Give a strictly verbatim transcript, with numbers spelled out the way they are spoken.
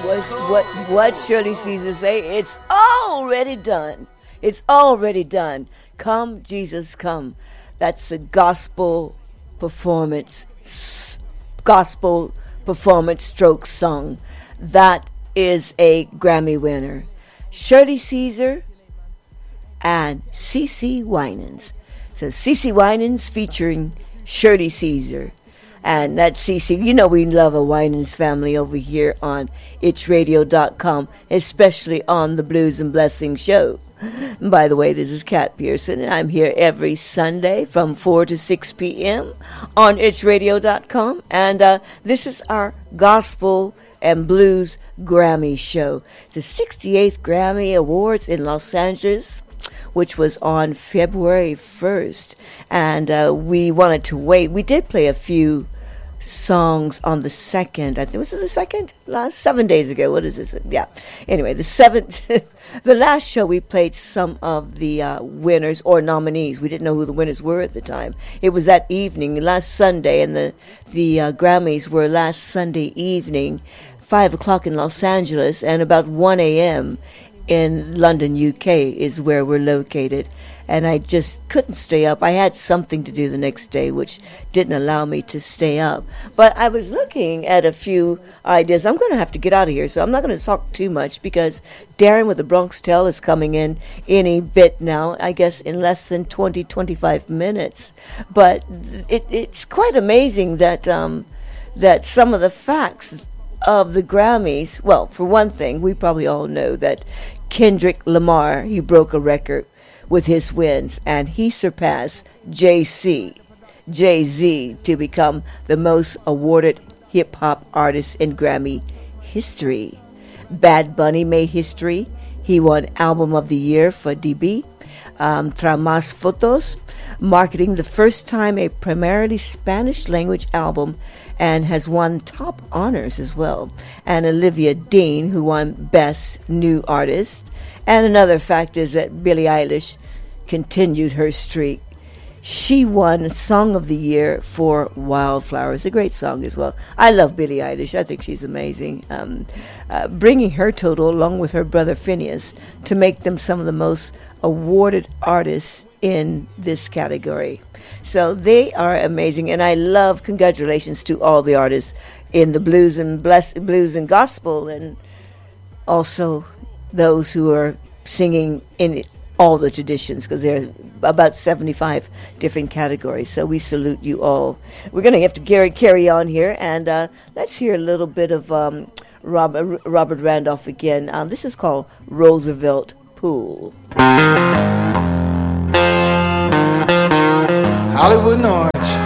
was what what Shirley Caesar say? It's already done. It's already done. Come, Jesus, come. That's a gospel performance, gospel performance stroke song. That is a Grammy winner. Shirley Caesar and CeCe Winans. So CeCe Winans featuring Shirley Caesar. And that's CeCe. You know we love a Winans family over here on It's Radio dot com, especially on the Blues and Blessings show. And by the way, this is Kat Pearson, and I'm here every Sunday from four to six p.m. on It's Radio dot com. And uh, this is our Gospel and Blues Grammy show. The sixty-eighth Grammy Awards in Los Angeles, which was on February first. And uh, we wanted to wait. We did play a few songs on the second. I think was it the second? Last seven days ago. What is this? Yeah. Anyway, the seventh, the last show we played some of the uh, winners or nominees. We didn't know who the winners were at the time. It was that evening, last Sunday, and the the uh, Grammys were last Sunday evening, five o'clock in Los Angeles, and about one a.m. in London, U K, is where we're located. And I just couldn't stay up. I had something to do the next day, which didn't allow me to stay up. But I was looking at a few ideas. I'm going to have to get out of here, so I'm not going to talk too much because Darren with the Bronx Tale is coming in any bit now, I guess in less than twenty, twenty-five minutes. But it, it's quite amazing that um, that some of the facts of the Grammys, well, for one thing, we probably all know that Kendrick Lamar, he broke a record with his wins, and he surpassed Jay-Z, Jay-Z to become the most awarded hip-hop artist in Grammy history. Bad Bunny made history. He won Album of the Year for D B. Um, Tramas Fotos, marketing the first time a primarily Spanish-language album, and has won top honors as well. And Olivia Dean, who won Best New Artist. And another fact is that Billie Eilish continued her streak. She won Song of the Year for Wildflowers, a great song as well. I love Billie Eilish. I think she's amazing. Um, uh, bringing her total, along with her brother Phineas, to make them some of the most awarded artists in this category. So they are amazing, and I love, congratulations to all the artists in the blues and bless, blues and gospel, and also those who are singing in all the traditions, because there are about seventy-five different categories. So we salute you all. We're going to have to carry, carry on here, and uh, let's hear a little bit of um, Robert, Robert Randolph again. Um, this is called Roosevelt Pool. Hollywood and Orange.